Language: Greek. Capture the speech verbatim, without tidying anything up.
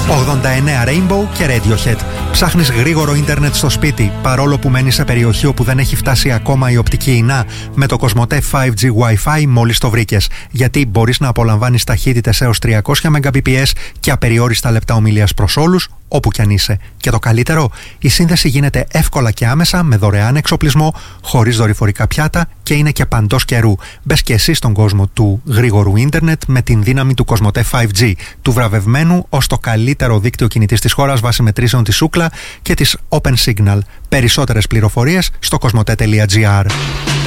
ογδόντα εννέα Rainbow και Radiohead. Ψάχνεις γρήγορο ίντερνετ στο σπίτι, παρόλο που μένεις σε περιοχή όπου δεν έχει φτάσει ακόμα η οπτική ινά? Με το Cosmote φάιβ τζι Wi-Fi μόλις το βρήκες. Γιατί μπορείς να απολαμβάνεις ταχύτητες έως τριακόσια Mbps και απεριόριστα λεπτά ομιλίας προς όλους, όπου κι αν είσαι. Και το καλύτερο, η σύνδεση γίνεται εύκολα και άμεσα με δωρεάν εξοπλισμό, χωρίς δορυφορικά πιάτα και είναι και παντός καιρού. Μπες και εσύ στον κόσμο του γρήγορου ίντερνετ με την δύναμη του Cosmote φάιβ τζι, του βραβευμένου ως το καλύτερο δίκτυο κινητής της χώρας βάσει μετρήσεων της Ookla και της OpenSignal. Περισσότερες πληροφορίες στο cosmote τελεία gr.